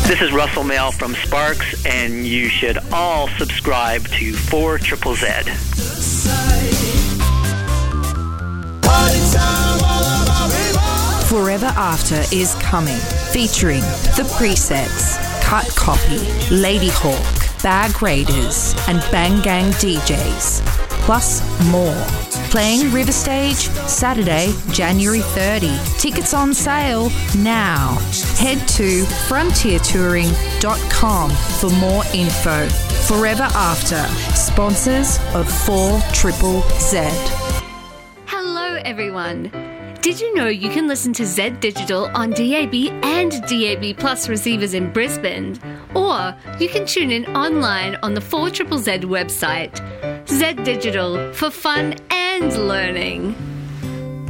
This is Russell Mail from Sparks, and you should all subscribe to 4ZZZ. Forever After is coming, featuring The Presets, Cut Copy, Lady Hawk, Bag Raiders, and Bang Gang DJs, plus more. Playing River Stage, Saturday, January 30. Tickets on sale now. Head to frontiertouring.com for more info. Forever After, sponsors of 4ZZZ. Hello everyone. Did you know you can listen to Z Digital on DAB and DAB Plus receivers in Brisbane? Or you can tune in online on the 4ZZZ website. Z Digital, for fun and learning.